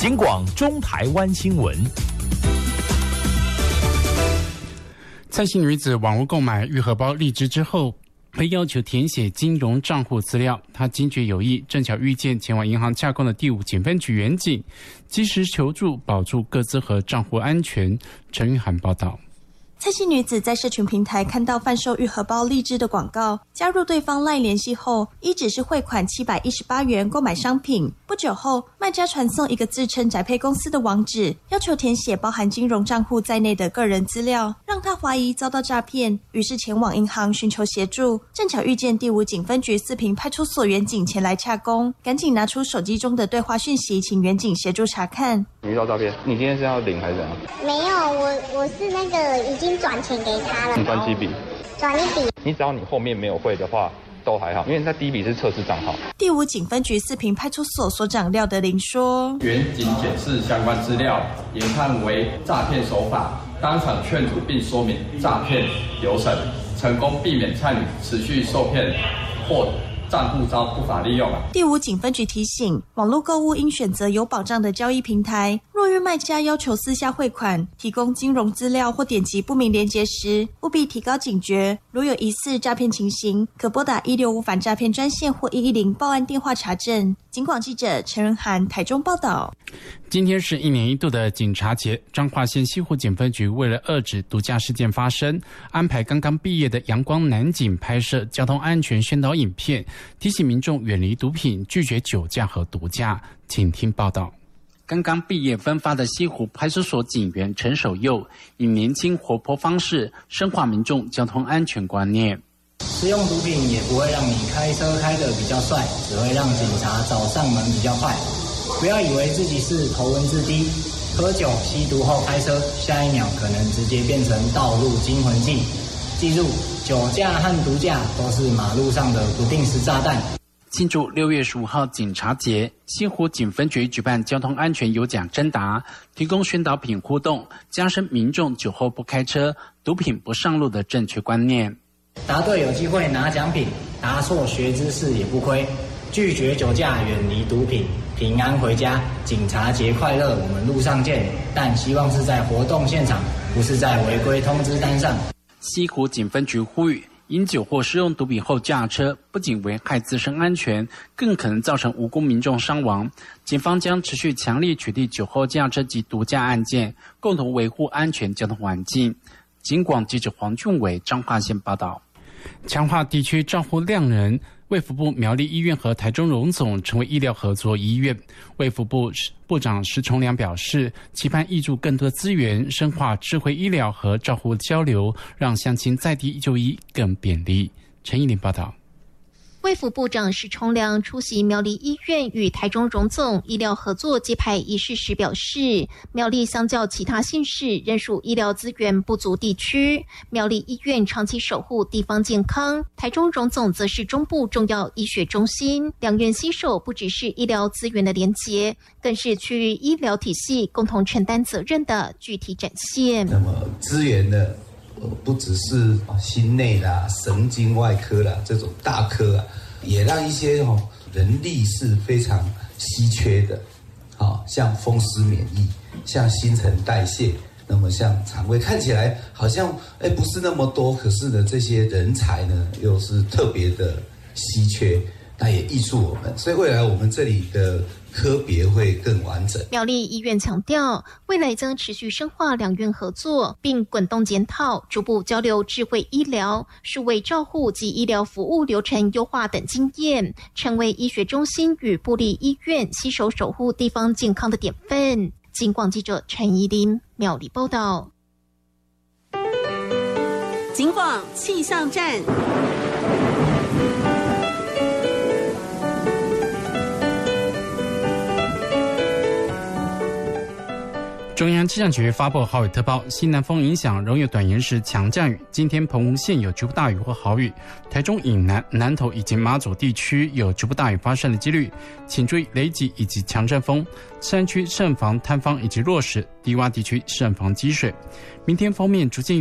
警广中台湾新闻。 蔡姓女子网络购买玉荷包荔枝之后，被要求填写金融账户资料，她惊觉有异，正巧遇见前往银行洽公的第5警分局员警，及时求助，保住个资和账户安全。陈玉涵报道。 蔡姓女子在社群平台看到贩售玉荷包荔枝的广告，加入对方 LINE 联系后，依指示汇款718元购买商品。不久后，卖家传送一个自称宅配公司的网址，要求填写包含金融账户在内的个人资料，让她怀疑遭到诈骗，于是前往银行寻求协助。正巧遇见第5警分局4坪派出所员警前来洽公，赶紧拿出手机中的对话讯息，请员警协助查看。 你遇到诈骗，你今天是要领还是怎样？ 没有，我是那个已经转钱给他了。 你转几笔？ 转1笔。 你只要你后面没有汇的话，都还好，因为那第1笔是测试账号。 第5警分局4坪派出所所长廖德林说：“ 员警检视相关资料，研判为诈骗手法，当场劝阻并说明诈骗流程，成功避免参与持续受骗或账户遭不法利用。” 第5警分局提醒，网络购物应选择有保障的交易平台。若遇卖家要求私下汇款、提供金融资料或点击不明连结时，务必提高警觉。如有疑似诈骗情形，可拨打165反诈骗专线或110报案电话查证。警广记者陈仁涵台中报道。 今天是1年1度的警察节，彰化县西湖警分局为了遏止毒驾事件发生，安排刚刚毕业的阳光男警拍摄交通安全宣导影片，提醒民众远离毒品，拒绝酒驾和毒驾。请听报道。刚刚毕业分发的西湖派出所警员陈守佑，以年轻活泼方式深化民众交通安全观念。 使用毒品也不会让你开车开得比较帅，只会让警察找上门比较快。不要以为自己是头文字 D， 喝酒吸毒后开车，下一秒可能直接变成道路惊魂记。记住，酒驾和毒驾都是马路上的不定时炸弹。 庆祝6月15号警察节，西湖警分局举办交通安全有奖征答，提供宣导品互动，加深民众酒后不开车、毒品不上路的正确观念。 答对有机会拿奖品，答错学知识也不亏。拒绝酒驾，远离毒品，平安回家。警察节快乐，我们路上见。但希望是在活动现场，不是在违规通知单上。 西湖警分局呼吁，饮酒或使用毒品后驾车，不仅危害自身安全，更可能造成无辜民众伤亡。警方将持续强力取缔酒后驾车及毒驾案件，共同维护安全交通环境。警广记者黄俊伟彰化县报道。强化地区照护量能，卫福部苗栗医院和台中荣总成为医疗合作医院。卫福部部长石崇良表示，期盼挹注更多资源，深化智慧医疗和照护交流，让乡亲在地就医更便利。陈怡玲报道。 卫福部长石崇良出席苗栗医院与台中荣总医疗合作揭牌仪式时表示，苗栗相较其他县市仍属医疗资源不足地区，苗栗医院长期守护地方健康，台中荣总则是中部重要医学中心，两院携手不只是医疗资源的连结，更是区域医疗体系共同承担责任的具体展现。 那么资源呢？不只是心内啦、神经外科啦这种大科啊，也让一些人力是非常稀缺的，像风湿免疫、像新陈代谢，那么像肠胃，看起来好像不是那么多，可是呢，这些人才呢又是特别的稀缺，那也挹注我们，所以未来我们这里的科别会更完整。 苗栗医院强调，未来将持续深化两院合作，并滚动检讨，逐步交流智慧医疗、数位照护及医疗服务流程优化等经验，成为医学中心与部立医院携手守护地方健康的典范。警广记者陈怡琳苗栗报道。 警广气象站。 中央气象局发布豪雨特报，西南风影响，容有短延时强降雨。今天澎湖县有局部大雨或豪雨，台中以南、南投以及马祖地区有局部大雨发生的几率，请注意雷击以及强阵风。山区慎防坍方以及落石，低洼地区慎防积水。明天方面逐渐